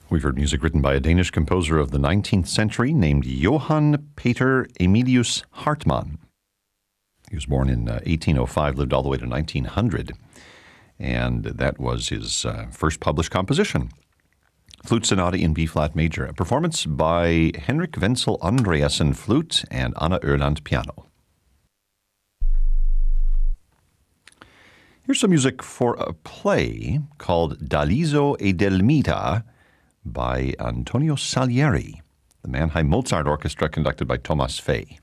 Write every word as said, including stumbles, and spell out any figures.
We've heard music written by a Danish composer of the nineteenth century named Johann Peter Emilius Hartmann. He was born in uh, eighteen oh five, lived all the way to nineteen hundred, and that was his uh, first published composition. Flute Sonata in B-flat major, a performance by Henrik Wenzel Andreasen flute and Anna Öland piano. Here's some music for a play called Daliso e Delmita by Antonio Salieri, the Mannheim Mozart Orchestra conducted by Thomas Fay.